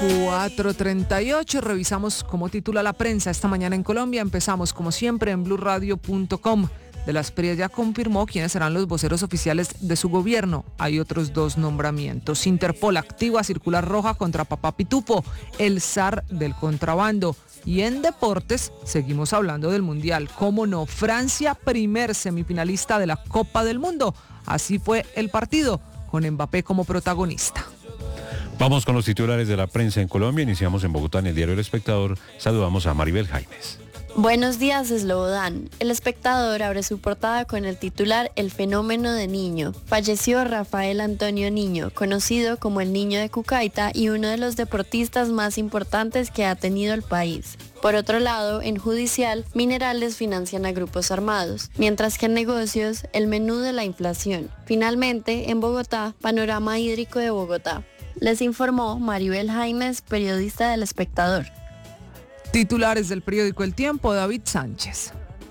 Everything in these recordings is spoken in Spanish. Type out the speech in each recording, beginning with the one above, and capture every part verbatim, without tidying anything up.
cuatro treinta y ocho, revisamos cómo titula la prensa esta mañana en Colombia. Empezamos como siempre en blue radio punto com. De la Espriella ya confirmó quiénes serán los voceros oficiales de su gobierno. Hay otros dos nombramientos. Interpol activa circular roja contra Papá Pitufo, el zar del contrabando. Y en deportes seguimos hablando del Mundial. ¿Cómo no? Francia, primer semifinalista de la Copa del Mundo. Así fue el partido, con Mbappé como protagonista. Vamos con los titulares de la prensa en Colombia. Iniciamos en Bogotá, en el diario El Espectador. Saludamos a Maribel Jaimes. Buenos días, Slobodan. El Espectador abre su portada con el titular El fenómeno de Niño. Falleció Rafael Antonio Niño, conocido como el Niño de Cucaita y uno de los deportistas más importantes que ha tenido el país. Por otro lado, en judicial, minerales financian a grupos armados, mientras que en negocios, el menú de la inflación. Finalmente, en Bogotá, panorama hídrico de Bogotá. Les informó Maribel Jaimes, periodista del Espectador. Titulares del periódico El Tiempo, David Sánchez.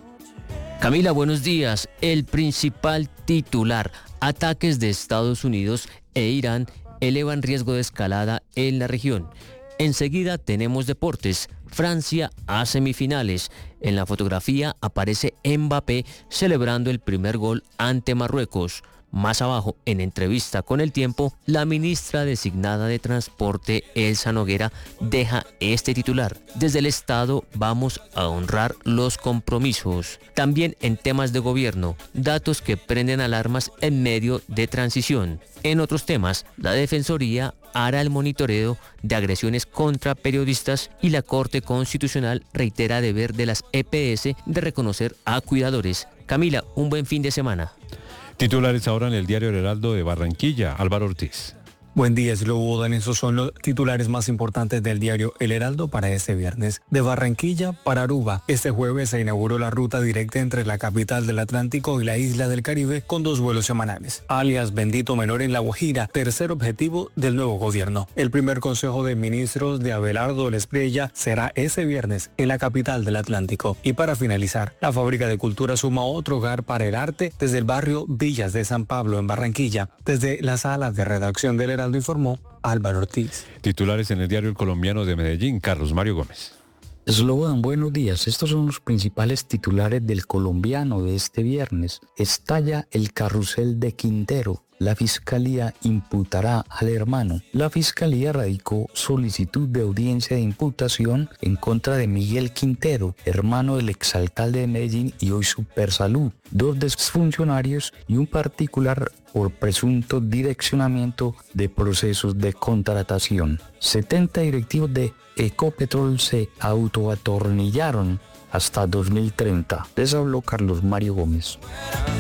Camila, buenos días. El principal titular: ataques de Estados Unidos e Irán elevan riesgo de escalada en la región. Enseguida tenemos deportes. Francia a semifinales. En la fotografía aparece Mbappé celebrando el primer gol ante Marruecos. Más abajo, en entrevista con El Tiempo, la ministra designada de Transporte, Elsa Noguera, deja este titular: desde el Estado vamos a honrar los compromisos. También en temas de gobierno, datos que prenden alarmas en medio de transición. En otros temas, la Defensoría hará el monitoreo de agresiones contra periodistas y la Corte Constitucional reitera deber de las E P S de reconocer a cuidadores. Camila, un buen fin de semana. Titulares ahora en el diario El Heraldo de Barranquilla. Álvaro Ortiz. Buen día, Slobodan. Esos son los titulares más importantes del diario El Heraldo para este viernes. De Barranquilla para Aruba. Este jueves se inauguró la ruta directa entre la capital del Atlántico y la isla del Caribe con dos vuelos semanales. Alias Bendito Menor en La Guajira, tercer objetivo del nuevo gobierno. El primer consejo de ministros de Abelardo Espriella será ese viernes en la capital del Atlántico. Y para finalizar, la Fábrica de Cultura suma otro hogar para el arte desde el barrio Villas de San Pablo en Barranquilla. Desde la sala de redacción del Heraldo informó Álvaro Ortiz. Titulares en el diario El Colombiano de Medellín, Carlos Mario Gómez. Slobodan, buenos días. Estos son los principales titulares del Colombiano de este viernes. Estalla el carrusel de Quintero. La Fiscalía imputará al hermano. La Fiscalía radicó solicitud de audiencia de imputación en contra de Miguel Quintero, hermano del exalcalde de Medellín y hoy Supersalud, dos exfuncionarios y un particular por presunto direccionamiento de procesos de contratación. setenta directivos de Ecopetrol se autoatornillaron hasta dos mil treinta. Les habló Carlos Mario Gómez.